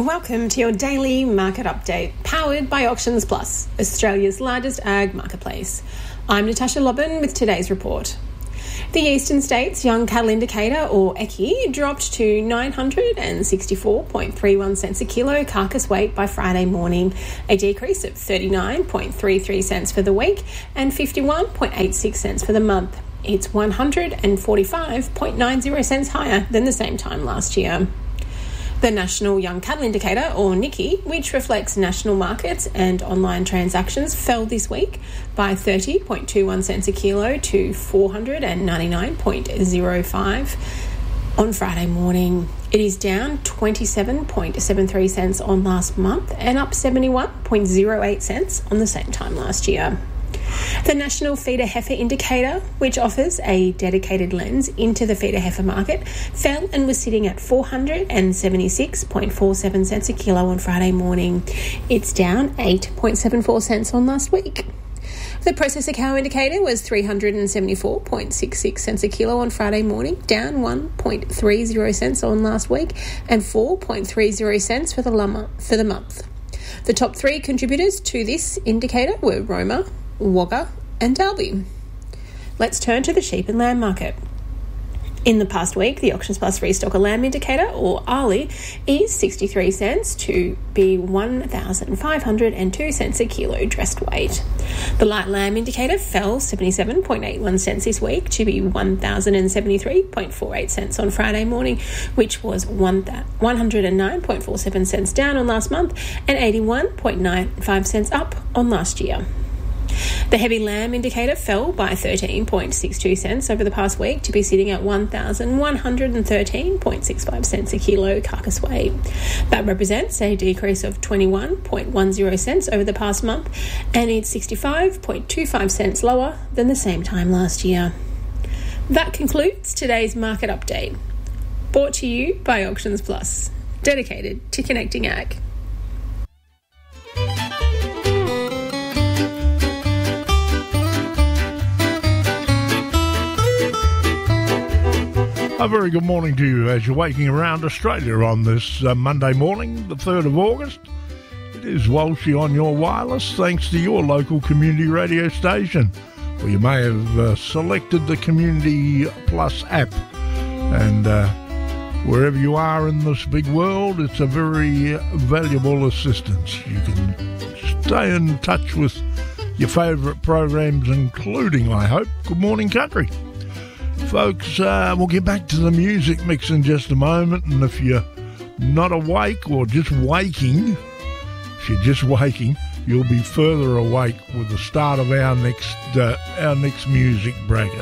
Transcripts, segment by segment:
Welcome to your daily market update, powered by Auctions Plus, Australia's largest ag marketplace. I'm Natasha Lobban with today's report. The Eastern States Young Cattle Indicator, or EYCI, dropped to 964.31 cents a kilo carcass weight by Friday morning, a decrease of 39.33 cents for the week and 51.86 cents for the month. It's 145.90 cents higher than the same time last year. The National Young Cattle Indicator, or NYCI, which reflects national markets and online transactions, fell this week by 30.21 cents a kilo to 499.05 on Friday morning. It is down 27.73 cents on last month and up 71.08 cents on the same time last year. The National Feeder Heifer Indicator, which offers a dedicated lens into the feeder heifer market, fell and was sitting at 476.47 cents a kilo on Friday morning. It's down 8.74 cents on last week. The Processor Cow Indicator was 374.66 cents a kilo on Friday morning, down 1.30 cents on last week and 4.30 cents for the month. The top three contributors to this indicator were Roma, Wagga and Dalby. Let's turn to the sheep and lamb market. In the past week, the Auctions Plus Restocker Lamb Indicator, or ARLI, eased 63 cents to be 1,502 cents a kilo dressed weight. The Light Lamb Indicator fell 77.81 cents this week to be 1,073.48 cents on Friday morning, which was 109.47 cents down on last month and 81.95 cents up on last year. The Heavy Lamb Indicator fell by 13.62 cents over the past week to be sitting at 1,113.65 cents a kilo carcass weight. That represents a decrease of 21.10 cents over the past month, and it's 65.25 cents lower than the same time last year. That concludes today's market update, brought to you by Auctions Plus, dedicated to connecting ag. A very good morning to you as you're waking around Australia on this Monday morning, the 3rd of August. It is Walshy on your wireless, thanks to your local community radio station, where you may have selected the Community Plus app. And wherever you are in this big world, it's a very valuable assistance. You can stay in touch with your favourite programs, including, I hope, Good Morning Country. Folks, we'll get back to the music mix in just a moment, and if you're not awake or just waking, you'll be further awake with the start of our next music bracket.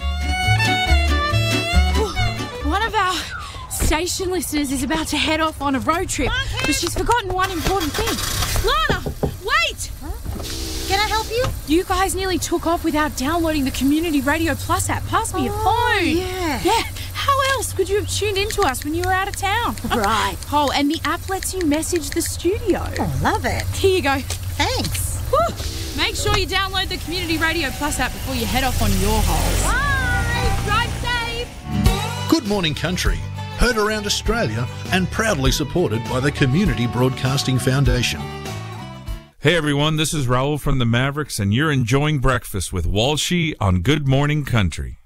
One of our station listeners is about to head off on a road trip, but she's forgotten one important thing. Lana, wait! Can I help you? You guys nearly took off without downloading the Community Radio Plus app. Pass me your phone. Yeah. How else could you have tuned into us when you were out of town? Right. Oh, and the app lets you message the studio. Oh, love it. Here you go. Thanks. Whew. Make sure you download the Community Radio Plus app before you head off on your holes. Bye. Drive safe. Good Morning Country, heard around Australia and proudly supported by the Community Broadcasting Foundation. Hey everyone, this is Raoul from the Mavericks, and you're enjoying breakfast with Walshy on Good Morning Country.